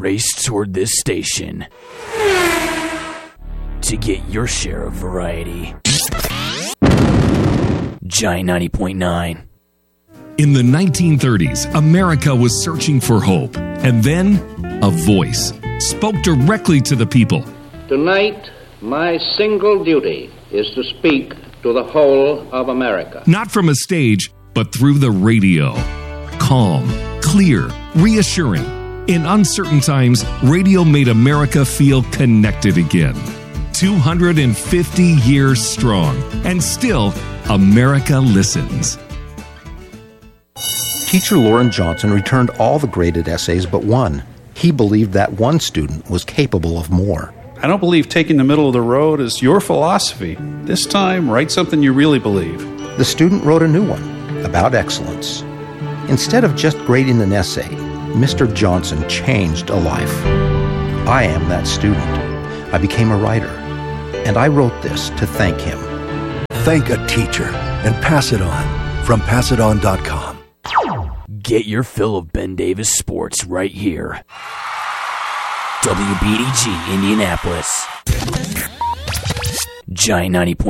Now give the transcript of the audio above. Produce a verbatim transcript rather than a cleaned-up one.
race toward this station to get your share of variety. Giant ninety point nine. In the nineteen thirties, America was searching for hope. And then, a voice spoke directly to the people. Tonight, my single duty is to speak to the whole of America. Not from a stage, but through the radio. Calm, clear, reassuring. In uncertain times, radio made America feel connected again. two hundred fifty years strong. And still, America listens. Teacher Loren Johnson returned all the graded essays but one. He believed that one student was capable of more. I don't believe taking the middle of the road is your philosophy. This time, write something you really believe. The student wrote a new one about excellence. Instead of just grading an essay, Mister Johnson changed a life. I am that student. I became a writer, and I wrote this to thank him. Thank a teacher and pass it on from pass it on dot com. Get your fill of Ben Davis sports right here. W B D G Indianapolis. Giant ninety point nine.